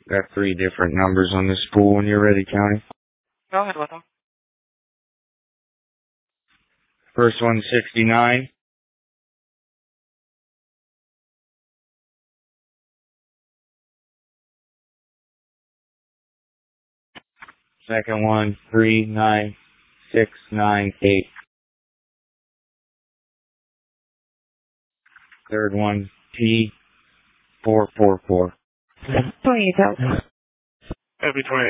Got 3 different numbers on this spool when you're ready, County. Go ahead with them. First one, 69. Second one, 39698. Third one, T444. Please help. Every 28.